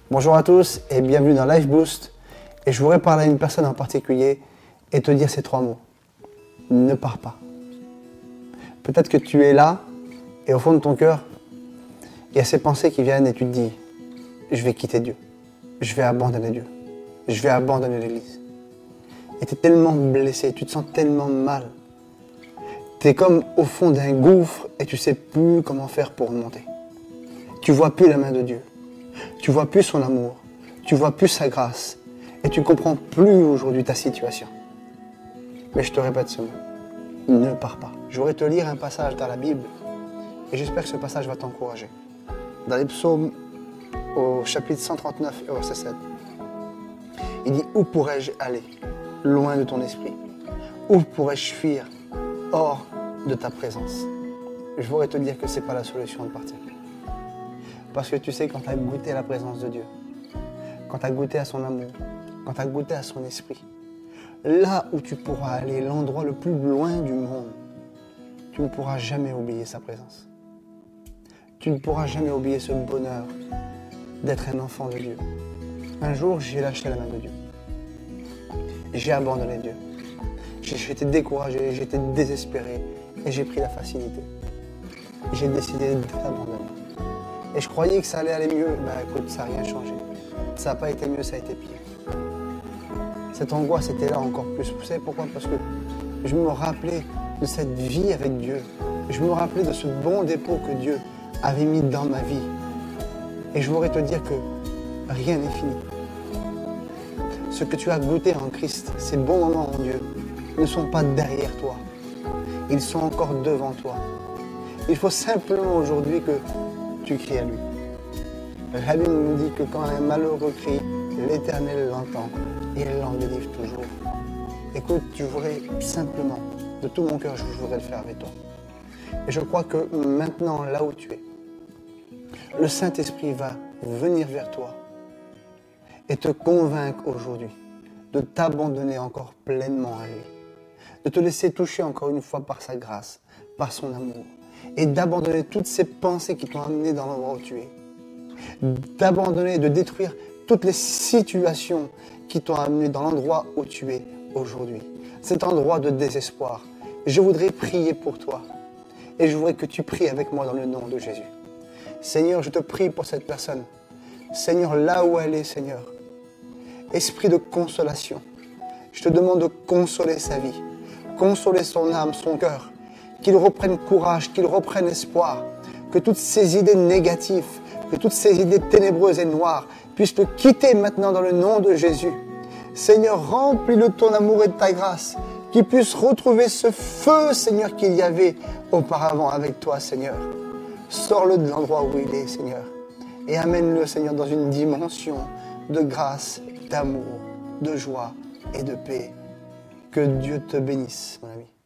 Bonjour à tous et bienvenue dans Life Boost. Et je voudrais parler à une personne en particulier et te dire ces 3 mots. Ne pars pas. Peut-être que tu es là et au fond de ton cœur, il y a ces pensées qui viennent et tu te dis, je vais quitter Dieu. Je vais abandonner Dieu. Je vais abandonner l'Église. Et tu es tellement blessé, tu te sens tellement mal. Tu es comme au fond d'un gouffre et tu ne sais plus comment faire pour remonter. Tu ne vois plus la main de Dieu. Tu ne vois plus son amour. Tu ne vois plus sa grâce. Et tu ne comprends plus aujourd'hui ta situation. Mais je te répète ce mot. Ne pars pas. Je voudrais te lire un passage dans la Bible. Et j'espère que ce passage va t'encourager. Dans les psaumes, au chapitre 139 et au verset 7. Il dit, où pourrais-je aller loin de ton esprit? Où pourrais-je fuir hors de ta présence? Je voudrais te dire que ce n'est pas la solution de partir. Parce que tu sais, quand tu as goûté à la présence de Dieu, quand tu as goûté à son amour, quand tu as goûté à son esprit, là où tu pourras aller, l'endroit le plus loin du monde, tu ne pourras jamais oublier sa présence. Tu ne pourras jamais oublier ce bonheur d'être un enfant de Dieu. Un jour, j'ai lâché la main de Dieu. J'ai abandonné Dieu. J'étais découragé, j'étais désespéré et j'ai pris la facilité. J'ai décidé de t'abandonner. Et je croyais que ça allait aller mieux. Écoute, ça n'a rien changé. Ça n'a pas été mieux, ça a été pire. Cette angoisse était là encore plus. Vous savez pourquoi? Parce que je me rappelais de cette vie avec Dieu. Je me rappelais de ce bon dépôt que Dieu avait mis dans ma vie. Et je voudrais te dire que rien n'est fini. Ce que tu as goûté en Christ, ces bons moments en Dieu, ne sont pas derrière toi. Ils sont encore devant toi. Il faut simplement aujourd'hui que tu cries à lui. La Bible nous dit que quand un malheureux crie, l'Éternel l'entend et il l'en délivre toujours. Écoute, je voudrais simplement, de tout mon cœur, je voudrais le faire avec toi. Et je crois que maintenant, là où tu es, le Saint-Esprit va venir vers toi et te convaincre aujourd'hui de t'abandonner encore pleinement à lui, de te laisser toucher encore une fois par sa grâce, par son amour, et d'abandonner toutes ces pensées qui t'ont amené dans l'endroit où tu es, d'abandonner, de détruire toutes les situations qui t'ont amené dans l'endroit où tu es aujourd'hui, cet endroit de désespoir. Je voudrais prier pour toi et je voudrais que tu pries avec moi dans le nom de Jésus. Seigneur, je te prie pour cette personne. Seigneur, là où elle est, Seigneur, esprit de consolation, je te demande de consoler sa vie, consoler son âme, son cœur, qu'il reprenne courage, qu'il reprenne espoir, que toutes ces idées négatives, que toutes ces idées ténébreuses et noires puissent te quitter maintenant dans le nom de Jésus. Seigneur, remplis-le de ton amour et de ta grâce, qu'il puisse retrouver ce feu, Seigneur, qu'il y avait auparavant avec toi, Seigneur. Sors-le de l'endroit où il est, Seigneur, et amène-le, Seigneur, dans une dimension de grâce, d'amour, de joie et de paix. Que Dieu te bénisse, mon ami.